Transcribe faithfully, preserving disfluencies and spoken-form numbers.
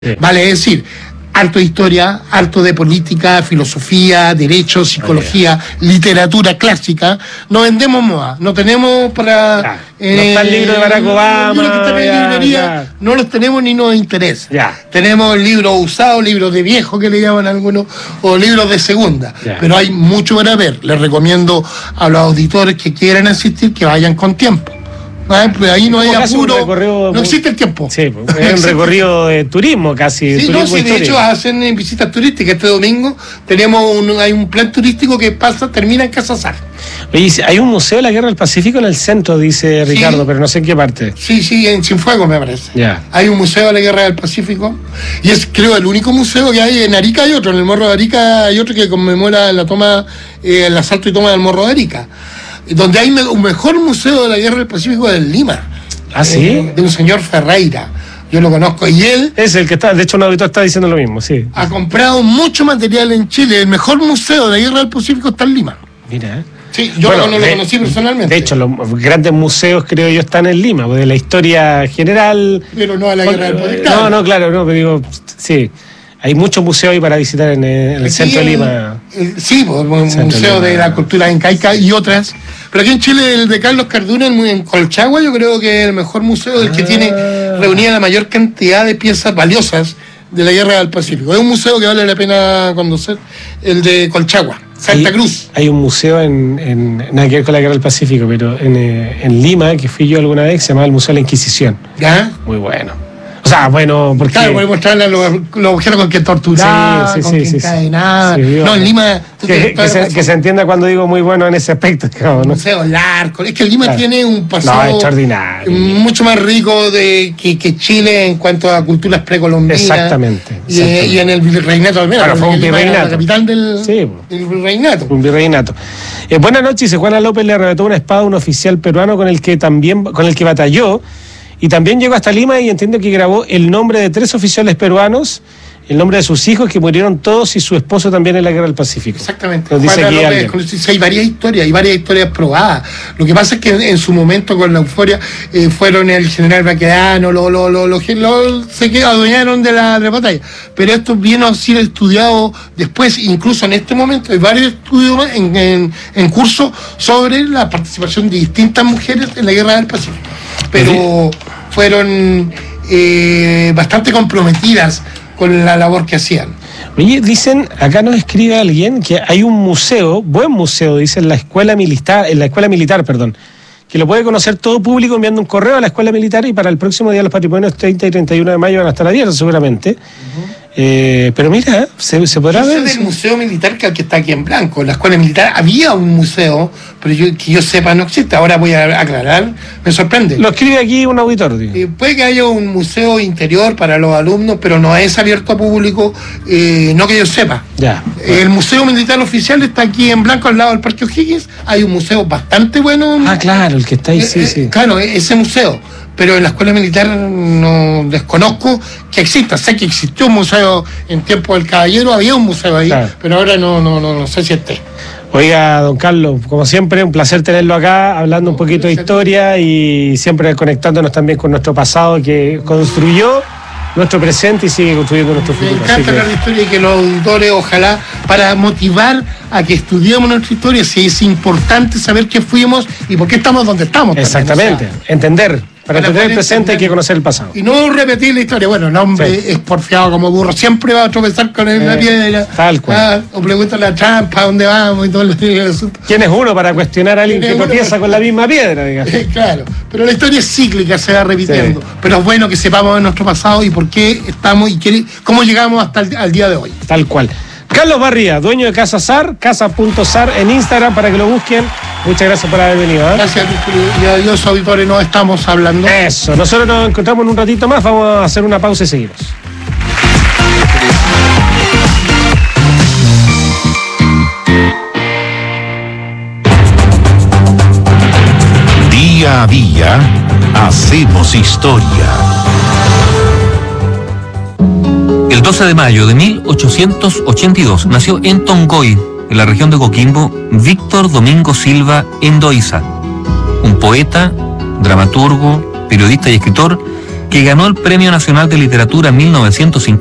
Sí. Vale decir, harto de historia, harto de política, filosofía, derecho, psicología, Oye. literatura clásica. No vendemos moda, no tenemos para... Ya. Eh, no está el libro de Barack Obama. Los libros que están en ya, la librería ya. no los tenemos ni nos interesa. Ya. Tenemos libros usados, libros de viejo que le llaman algunos, o libros de segunda. Ya. Pero hay mucho para ver. Les recomiendo a los auditores que quieran asistir que vayan con tiempo. Pues ahí no hay apuro, no existe el tiempo. Sí, es un recorrido de turismo casi. Sí, turismo no, sí, de hecho hacen visitas turísticas. Este domingo tenemos un, hay un plan turístico que pasa, termina en Casa Sar. Oye, hay un museo de la Guerra del Pacífico en el centro, dice Ricardo, sí, pero no sé en qué parte. Sí, sí, en Cienfuegos me parece. Ya. Hay un museo de la Guerra del Pacífico y es, creo, el único museo que hay en Arica. Hay otro, en el Morro de Arica hay otro que conmemora la toma, eh, el asalto y toma del Morro de Arica, donde hay un mejor museo de la Guerra del Pacífico en Lima. ¿Ah, sí? Eh, de un señor Ferreira. Yo lo conozco. Y él... Es el que está, de hecho un auditor está diciendo lo mismo, sí. Ha comprado mucho material en Chile. El mejor museo de la Guerra del Pacífico está en Lima. Mira, ¿eh? Sí, yo bueno, no lo de, conocí personalmente. De hecho, los grandes museos, creo yo, están en Lima, de la historia general... Pero no a la Guerra del Pacífico. No, no, claro, no, pero digo, sí... Hay muchos museos ahí para visitar en el, en el aquí centro de el, Lima. El, sí, pues, el Museo de la Cultura Incaica y otras. Pero aquí en Chile, el de Carlos Carduna, en Colchagua, yo creo que es el mejor museo, el ah. que tiene reunida la mayor cantidad de piezas valiosas de la Guerra del Pacífico. Es un museo que vale la pena conocer, el de Colchagua, Santa hay, Cruz. Hay un museo en, en nada que ver con la Guerra del Pacífico, pero en, en Lima, que fui yo alguna vez, se llama el Museo de la Inquisición. ¿Ya? Muy bueno. O sea, bueno, porque... Claro, puede mostrarle los, los objetos con que torturaba, sí, sí, con sí, que sí, encadenaba. Sí, no, en Lima... Que, que, se, que se entienda cuando digo muy bueno en ese aspecto. Claro, ¿no? Museo Larco. Es que Lima claro. tiene un pasado... No, extraordinario. Mucho más rico de que, que Chile en cuanto a culturas precolombinas. Exactamente. Y, exactamente. y en el virreinato al menos. Claro, fue un virreinato. La capital del, sí, del virreinato. Un virreinato. Eh, buenas noches, dice Juana López le arrebató una espada a un oficial peruano con el que también, con el que batalló. Y también llegó hasta Lima y entiendo que grabó el nombre de tres oficiales peruanos, el nombre de sus hijos que murieron todos y su esposo también en la Guerra del Pacífico. Exactamente. Nos dice López, con, hay varias historias, hay varias historias probadas. Lo que pasa es que en, en su momento con la euforia eh, fueron el general Baquedano, lo, lo, lo, lo, lo, se adueñaron de la, de la batalla. Pero esto viene a ser estudiado después, incluso en este momento hay varios estudios en, en, en curso sobre la participación de distintas mujeres en la Guerra del Pacífico. Pero fueron eh, bastante comprometidas con la labor que hacían. Oye, dicen, acá nos escribe alguien que hay un museo, buen museo, dice, en la escuela militar, en la escuela militar, perdón, que lo puede conocer todo público enviando un correo a la escuela militar y para el próximo día de los patrimonios treinta y treinta y uno de mayo van a estar abiertos seguramente. Uh-huh. Eh, pero mira, se, se podrá yo ver. Yo sé del museo militar que, que está aquí en Blanco, en la escuela militar había un museo, pero yo, que yo sepa no existe. Ahora voy a aclarar, me sorprende. Lo escribe aquí un auditor. Eh, puede que haya un museo interior para los alumnos, pero no es abierto a público, eh, no que yo sepa. Ya. Bueno. El museo militar oficial está aquí en Blanco, al lado del Parque O'Higgins. Hay un museo bastante bueno. Ah, claro, el que está ahí, eh, sí, eh, sí. Claro, ese museo. Pero en la escuela militar no desconozco que exista. Sé que existió un museo en tiempo del Caballero, había un museo ahí, claro. Pero ahora no, no, no, no sé si esté. Oiga, don Carlos, como siempre, un placer tenerlo acá, hablando un poquito de historia y siempre conectándonos también con nuestro pasado que construyó nuestro presente y sigue construyendo nuestro futuro. Me encanta hablar de historia y que los auditores, ojalá, para motivar a que estudiemos nuestra historia, si es importante saber qué fuimos y por qué estamos donde estamos. Exactamente, también, o sea, entender. Para, para entender el presente entender. Hay que conocer el pasado. Y no repetir la historia. Bueno, el hombre sí. es porfiado como burro. Siempre va a tropezar con él, eh, la piedra. Tal cual. Ah, o pregunta la trampa, ¿dónde vamos? Y todo el asunto. ¿Quién es uno para cuestionar a alguien que tropieza para... con la misma piedra? Digamos. Eh, claro. Pero la historia es cíclica, se va repitiendo. Sí. Pero es bueno que sepamos de nuestro pasado y por qué estamos y qué, cómo llegamos hasta el al día de hoy. Tal cual. Carlos Barría, dueño de Casa Sar, casa punto sar en Instagram para que lo busquen. Muchas gracias por haber venido. ¿eh? Gracias y adiós, auditores, nos estamos hablando. Eso, nosotros nos encontramos en un ratito más, vamos a hacer una pausa y seguimos. Día a día, hacemos historia. El doce de mayo de mil ochocientos ochenta y dos nació en Tongoy, en la región de Coquimbo, Víctor Domingo Silva Endoiza, un poeta, dramaturgo, periodista y escritor que ganó el Premio Nacional de Literatura en mil novecientos cincuenta.